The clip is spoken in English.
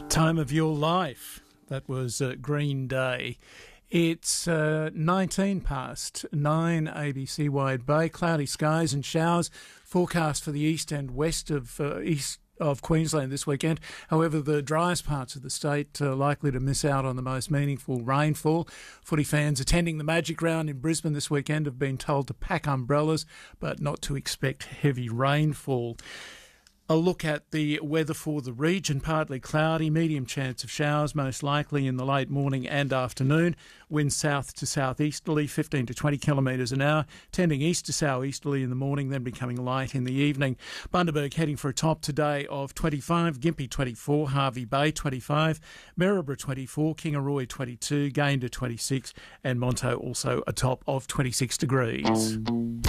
Time of Your Life. That was Green Day. It's 19 past 9 ABC Wide Bay. Cloudy skies and showers forecast for the east and west of Queensland this weekend. However, the driest parts of the state are likely to miss out on the most meaningful rainfall. Footy fans attending the Magic Round in Brisbane this weekend have been told to pack umbrellas, but not to expect heavy rainfall. A look at the weather for the region. Partly cloudy, medium chance of showers, most likely in the late morning and afternoon. Winds south to southeasterly, 15 to 20 kilometres an hour, tending east to southeasterly in the morning, then becoming light in the evening. Bundaberg heading for a top today of 25, Gympie 24, Hervey Bay 25, Maryborough 24, Kingaroy 22, Gayndah 26, and Monto also a top of 26 degrees.